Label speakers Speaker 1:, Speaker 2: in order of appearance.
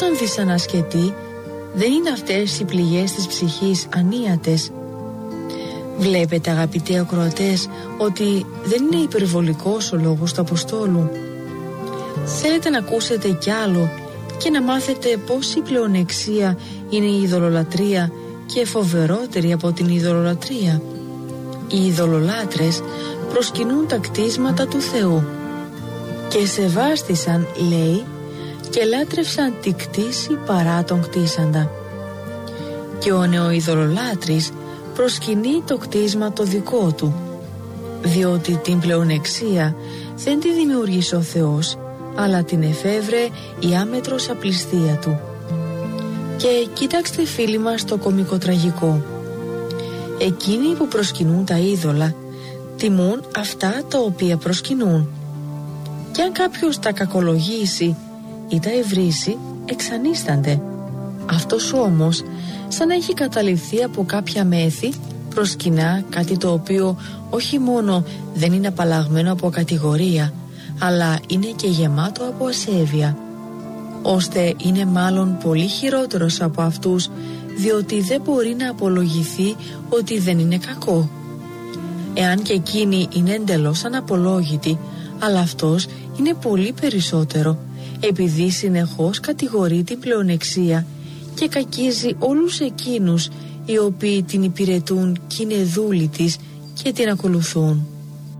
Speaker 1: όταν δυσανασκετεί, δεν είναι αυτές οι πληγές της ψυχής ανίατες? Βλέπετε, αγαπητοί ακροατές, ότι δεν είναι υπερβολικός ο λόγος του Αποστόλου. Θέλετε να ακούσετε κι άλλο και να μάθετε πως η πλεονεξία είναι η ειδωλολατρεία και φοβερότερη από την ειδωλολατρεία? Οι ειδωλολάτρες προσκυνούν τα κτίσματα του Θεού και σεβάστησαν, λέει, και λάτρευσαν τη κτήση παρά τον κτίσαντα. Και ο νεοειδωλολάτρης προσκυνεί το κτίσμα το δικό του, διότι την πλεονεξία δεν τη δημιούργησε ο Θεός, αλλά την εφεύρε η άμετρος απληστία του. Και κοιτάξτε, φίλοι μας, το κωμικοτραγικό. Εκείνοι που προσκυνούν τα είδωλα τιμούν αυτά τα οποία προσκυνούν. Και αν κάποιος τα κακολογήσει ή τα ευρύσει, εξανίστανται. Αυτός όμως, σαν να έχει καταληφθεί από κάποια μέθη, προσκυνά κάτι το οποίο όχι μόνο δεν είναι απαλλαγμένο από κατηγορία, αλλά είναι και γεμάτο από ασέβεια, ώστε είναι μάλλον πολύ χειρότερος από αυτούς, διότι δεν μπορεί να απολογηθεί ότι δεν είναι κακό. Εάν και εκείνοι είναι εντελώς αναπολόγητοι, αλλά αυτός είναι πολύ περισσότερο, επειδή συνεχώς κατηγορεί την πλεονεξία και κακίζει όλους εκείνους οι οποίοι την υπηρετούν και είναι δούλοι της και την ακολουθούν.